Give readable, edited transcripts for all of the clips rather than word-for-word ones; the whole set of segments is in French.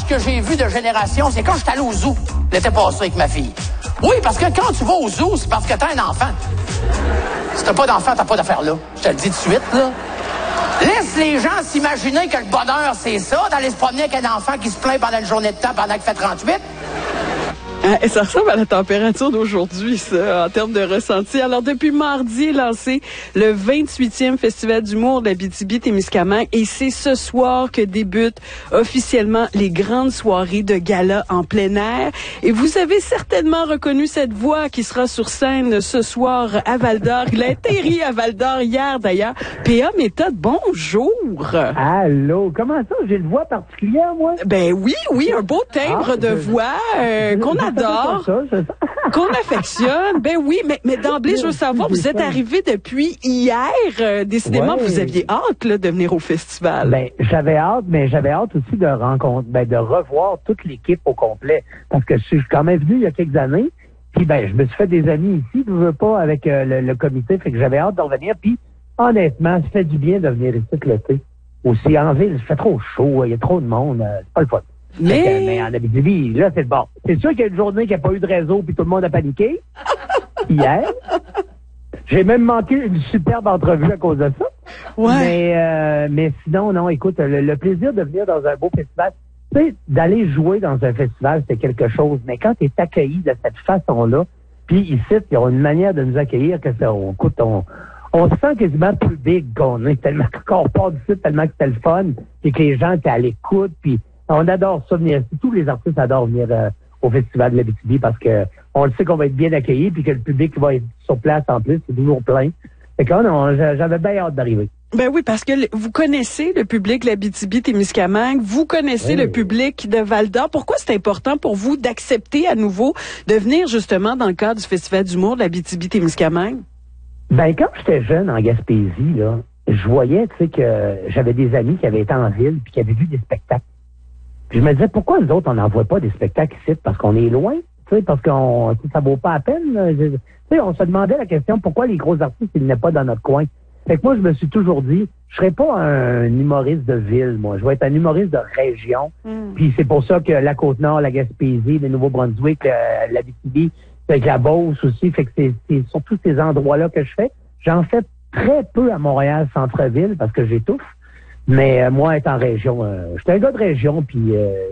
que j'ai vu de génération, c'est quand j'étais allé au zoo l'été passé avec ma fille. Oui, parce que quand tu vas au zoo, c'est parce que t'as un enfant. Si t'as pas d'enfant, t'as pas d'affaire là. Je te le dis tout de suite, là. Laisse les gens s'imaginer que le bonheur, c'est ça, d'aller se promener avec un enfant qui se plaint pendant une journée de temps pendant qu'il fait 38. Et ça ressemble à la température d'aujourd'hui, ça, en termes de ressenti. Alors, depuis mardi est lancé le 28e Festival d'humour de l'Abitibi-Témiscamingue et c'est ce soir que débutent officiellement les grandes soirées de gala en plein air. Et vous avez certainement reconnu cette voix qui sera sur scène ce soir à Val-d'Or. Il a atterri à Val-d'Or hier, d'ailleurs. P.A. Méthode, bonjour! Allô, comment ça? J'ai une voix particulière, moi? Ben oui, un beau timbre de voix qu'on adore, qu'on affectionne. Ben oui, mais d'emblée, je veux savoir, vous êtes arrivé depuis hier. Décidément, vous aviez hâte là, de venir au festival. Ben, j'avais hâte, mais j'avais hâte aussi de de revoir toute l'équipe au complet. Parce que je suis quand même venu il y a quelques années, puis ben, je me suis fait des amis ici, je veux pas, avec le comité, fait que j'avais hâte de revenir, puis honnêtement, ça fait du bien de venir ici l'été. Aussi, en ville, il fait trop chaud, il y a trop de monde, c'est pas le fun. Mais en Abitibi, là, c'est bon. C'est sûr qu'il y a une journée qui n'a pas eu de réseau puis tout le monde a paniqué. Hier. J'ai même manqué une superbe entrevue à cause de ça. Ouais. Mais sinon, non, écoute, le plaisir de venir dans un beau festival, tu sais, d'aller jouer dans un festival, c'est quelque chose. Mais quand tu es accueilli de cette façon-là, puis ici, ils ont une manière de nous accueillir que ça, on se sent quasiment plus big qu'on est, tellement qu'on part d'ici, tellement que c'était le fun, puis que les gens étaient à l'écoute, puis on adore ça venir. Tous les artistes adorent venir au Festival de l'Abitibi parce que on le sait qu'on va être bien accueillis puis que le public va être sur place en plus, c'est toujours plein. Fait que j'avais bien hâte d'arriver. Ben oui, parce que vous connaissez le public de l'Abitibi-Témiscamingue, vous connaissez le public de Val-d'Or. Pourquoi c'est important pour vous d'accepter à nouveau de venir justement dans le cadre du Festival d'humour de l'Abitibi-Témiscamingue? Ben quand j'étais jeune en Gaspésie, là, je voyais, tu sais, que j'avais des amis qui avaient été en ville puis qui avaient vu des spectacles. Puis je me disais, pourquoi nous autres, on n'envoie pas des spectacles ici? Parce qu'on est loin, tu sais, parce qu'on ça vaut pas la peine. Tu sais, on se demandait la question, pourquoi les gros artistes, ils n'est pas dans notre coin? Fait que moi, je me suis toujours dit, je serais pas un humoriste de ville, moi. Je vais être un humoriste de région. Puis c'est pour ça que la Côte-Nord, la Gaspésie, le Nouveau-Brunswick, l'Abitibi, avec la Beauce aussi. Fait que c'est sur tous ces endroits-là que je fais. J'en fais très peu à Montréal, centre-ville, parce que j'étouffe. Mais moi, être en région, j'étais un gars de région, puis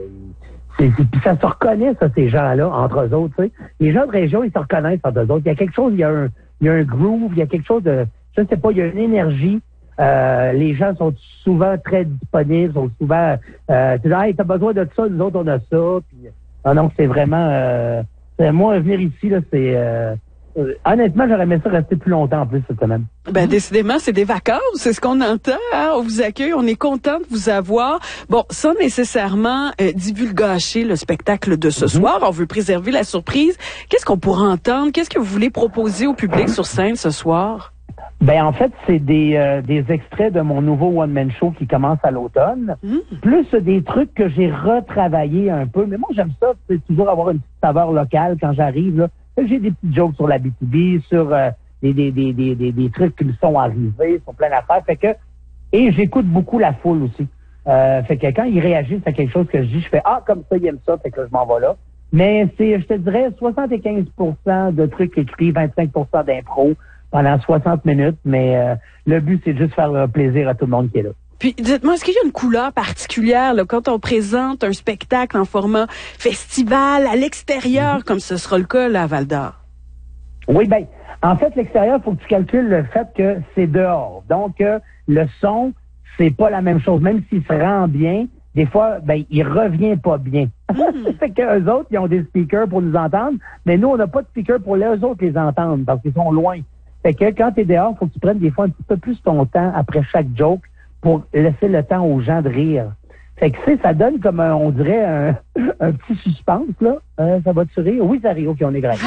ça se reconnaît, ça, ces gens-là, entre eux autres, tu sais. Les gens de région, ils se reconnaissent entre eux autres. Il y a quelque chose, il y a un groove, il y a quelque chose de, je ne sais pas, il y a une énergie. Les gens sont souvent très disponibles, sont souvent, tu dis, hey, t'as besoin de ça, nous autres, on a ça. Puis, non, c'est vraiment, moi, venir ici, là, c'est, honnêtement, j'aurais aimé ça rester plus longtemps en plus cette semaine. Ben, décidément, c'est des vacances, c'est ce qu'on entend, hein? On vous accueille, on est content de vous avoir. Bon, sans nécessairement divulgacher le spectacle de ce soir, on veut préserver la surprise. Qu'est-ce qu'on pourra entendre? Qu'est-ce que vous voulez proposer au public sur scène ce soir? Ben, en fait, c'est des extraits de mon nouveau one-man show qui commence à l'automne, plus des trucs que j'ai retravaillés un peu. Mais moi, j'aime ça, c'est toujours avoir une petite saveur locale quand j'arrive, là. J'ai des petites jokes sur l'Abitibi, sur des trucs qui me sont arrivés, sur plein d'affaires. Fait que, et j'écoute beaucoup la foule aussi. Fait que quand ils réagissent à quelque chose que je dis, je fais, comme ça, ils aiment ça, fait que là, je m'en vais là. Mais c'est, je te dirais, 75% de trucs écrits, 25% d'impro pendant 60 minutes. Mais le but, c'est juste faire plaisir à tout le monde qui est là. Puis, dites-moi, est-ce qu'il y a une couleur particulière là, quand on présente un spectacle en format festival à l'extérieur, comme ce sera le cas là, à Val-d'Or? Oui, ben, en fait, l'extérieur, il faut que tu calcules le fait que c'est dehors. Donc, le son, c'est pas la même chose. Même s'il se rend bien, des fois, ben, il revient pas bien. C'est qu'eux autres, ils ont des speakers pour nous entendre, mais nous, on n'a pas de speakers pour les autres les entendre parce qu'ils sont loin. Fait que quand t'es dehors, il faut que tu prennes des fois un petit peu plus ton temps après chaque joke pour laisser le temps aux gens de rire. Fait que ça donne comme on dirait un petit suspense, là. Ça va-tu rire? Oui, ça rit. OK, on est grave.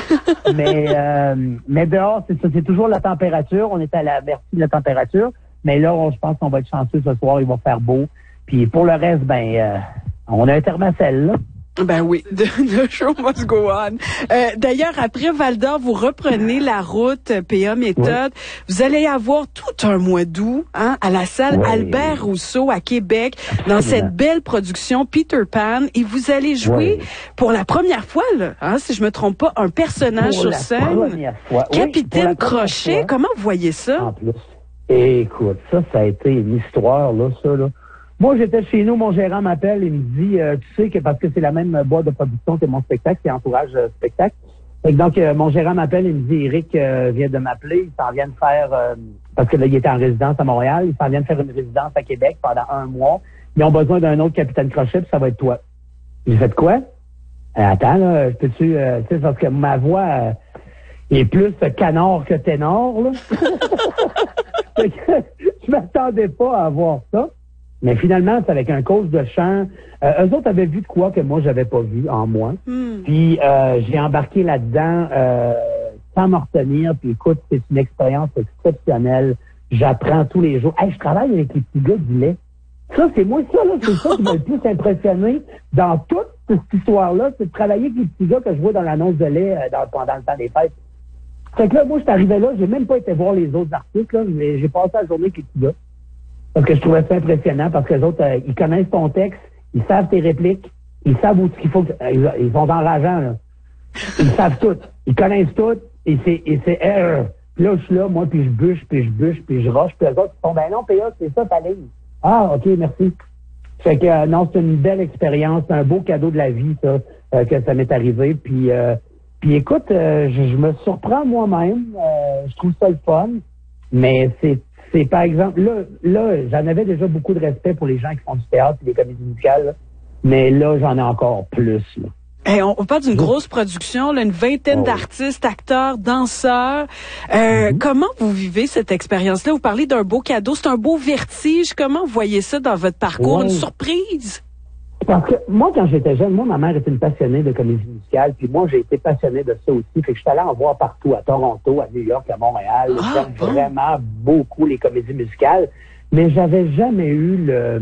mais dehors, c'est ça, c'est toujours la température. On est à la merci de la température. Mais là, je pense qu'on va être chanceux ce soir. Il va faire beau. Puis pour le reste, on a un thermacelle, là. Ben oui, the show must go on. D'ailleurs, après Val-d'Or, vous reprenez la route PA Méthode. Oui. Vous allez avoir tout un mois d'août à la salle Albert Rousseau à Québec, dans cette belle production Peter Pan. Et vous allez jouer pour la première fois, là, si je me trompe pas, un personnage sur scène. Capitaine Crochet, comment vous voyez ça? En plus. Écoute, ça a été une histoire, là, ça, là. Moi, j'étais chez nous, mon gérant m'appelle et me dit, tu sais que parce que c'est la même boîte de production que mon spectacle, c'est Entourage Spectacle. Et donc, mon gérant m'appelle et me dit, Éric vient de m'appeler, il s'en vient de faire, parce que là, il était en résidence à Montréal, il s'en vient de faire une résidence à Québec pendant 1 mois. Ils ont besoin d'un autre capitaine Crochet, puis ça va être toi. J'ai fait quoi? Attends, là, peux-tu, tu sais, parce que ma voix est plus canard que ténor, là. Je m'attendais pas à avoir ça. Mais finalement, c'est avec un coach de chant. Eux autres avaient vu de quoi que moi, j'avais pas vu en moi. Puis j'ai embarqué là-dedans sans me retenir. Puis écoute, c'est une expérience exceptionnelle. J'apprends tous les jours. Hey, je travaille avec les petits gars du lait. Ça, c'est moi, ça, là, c'est ça qui m'a le plus impressionné dans toute cette histoire-là, c'est de travailler avec les petits gars que je vois dans l'annonce de lait pendant le temps des fêtes. Fait que là, moi, je suis arrivé là, j'ai même pas été voir les autres artistes, là, mais j'ai passé la journée avec les petits gars. Parce que je trouvais ça impressionnant, parce que les autres, ils connaissent ton texte, ils savent tes répliques, ils savent où ce qu'il faut, ils sont enrageants, là. Ils savent tout, ils connaissent tout, et c'est puis là, je suis là, moi, puis je bûche, puis je roche, puis les autres, ils font, ben non, PA, c'est ça ta ligne. Ah, ok, merci. Fait que, non, c'est une belle expérience, c'est un beau cadeau de la vie, ça, que ça m'est arrivé, puis écoute, je me surprends moi-même, je trouve ça le fun, mais c'est par exemple, là, j'en avais déjà beaucoup de respect pour les gens qui font du théâtre et des comédies musicales, là, mais là, j'en ai encore plus, là. Hey, on parle d'une grosse production, là, une vingtaine d'artistes, acteurs, danseurs. Comment vous vivez cette expérience-là? Vous parlez d'un beau cadeau, c'est un beau vertige. Comment vous voyez ça dans votre parcours? Une surprise? Parce que moi, quand j'étais jeune, ma mère était une passionnée de comédie musicale, puis moi, j'ai été passionné de ça aussi. Fait que je suis allé en voir partout, à Toronto, à New York, à Montréal. J'aime vraiment beaucoup les comédies musicales, mais j'avais jamais eu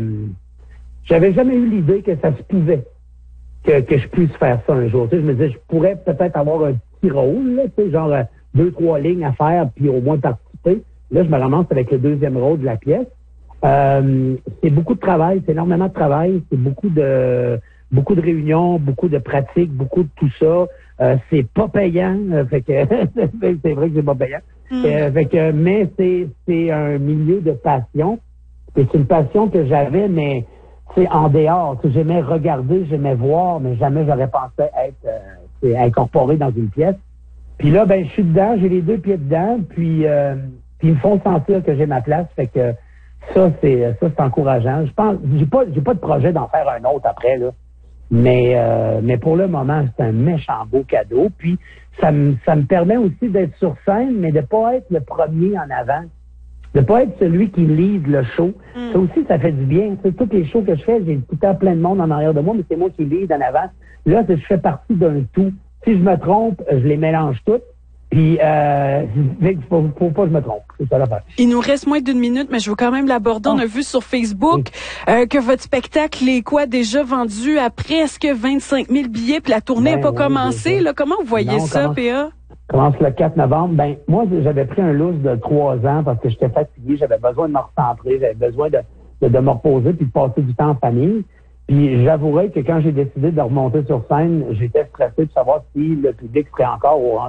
l'idée que ça se pouvait, que je puisse faire ça un jour. Tu sais, je me disais, je pourrais peut-être avoir un petit rôle, là, tu sais, genre 2-3 lignes à faire, puis au moins participer. Là, je me ramasse avec le deuxième rôle de la pièce. C'est beaucoup de travail, c'est énormément de travail, c'est beaucoup de réunions, beaucoup de pratiques, beaucoup de tout ça. C'est pas payant, fait que c'est vrai que c'est pas payant. Fait que, mais c'est un milieu de passion. Et c'est une passion que j'avais, mais c'est en dehors. J'aimais regarder, j'aimais voir, mais jamais j'aurais pensé être incorporé dans une pièce. Puis là, ben je suis dedans, j'ai les 2 pieds dedans, puis ils me font sentir que j'ai ma place, fait que ça c'est encourageant. Je pense, j'ai pas de projet d'en faire un autre après, là. Mais pour le moment, c'est un méchant beau cadeau. Puis ça me permet aussi d'être sur scène, mais de pas être le premier en avant. De pas être celui qui lead le show. Ça aussi, ça fait du bien. Tu sais, tous les shows que je fais, j'ai tout le temps plein de monde en arrière de moi, mais c'est moi qui lead en avant. Là, je fais partie d'un tout. Si je me trompe, je les mélange toutes. Puis, faut pas que je me trompe. C'est ça l'affaire. Il nous reste moins d'1 minute, mais je veux quand même l'aborder. On a vu sur Facebook que votre spectacle est déjà vendu à presque 25 000 billets, puis la tournée n'a pas commencé. Là, comment vous voyez ça, PA? Commence le 4 novembre. Ben, moi, j'avais pris un lousse de 3 ans parce que j'étais fatigué, j'avais besoin de me recentrer, j'avais besoin de me reposer puis de passer du temps en famille. Puis j'avouerais que quand j'ai décidé de remonter sur scène, j'étais stressé de savoir si le public serait encore au rendez-vous.